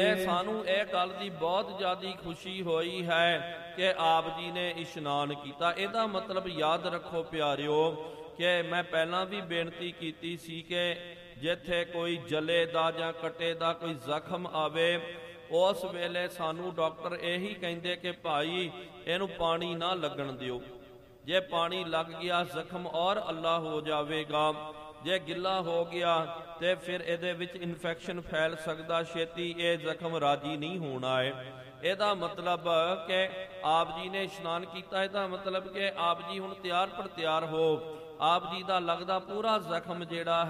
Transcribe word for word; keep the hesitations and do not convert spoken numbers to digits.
सानू यह गल की बहुत ज़्यादा खुशी हुई है कि आप जी ने इशनान किया। इहदा मतलब याद रखो प्यारिओ कि मैं पहला भी बेनती की सी कि जिथे कोई जले दा जां कटे दा कोई जख्म आवे उस वेले सानू डॉक्टर यही कहिंदे कि भाई इहनू पानी ना लगन दिओ। जे पानी लग गया जख्म और अल्लाह हो जाएगा, जे गिला हो गया तो फिर ये इन्फेक्शन फैल सकता, छेती ये जख्म राजी नहीं होना है। यदा मतलब कि आप जी ने इशनान किया, यदा मतलब कि आप जी हुण तैयार पर तैयार हो, आप जी का लगता पूरा जख्म जिहड़ा